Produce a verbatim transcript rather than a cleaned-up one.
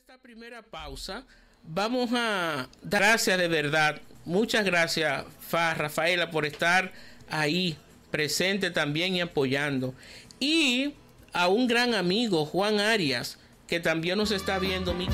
esta primera pausa, vamos a dar gracias de verdad. Muchas gracias, Fa, Rafaela, por estar ahí presente también y apoyando. Y a un gran amigo, Juan Arias, que también nos está viendo. Mi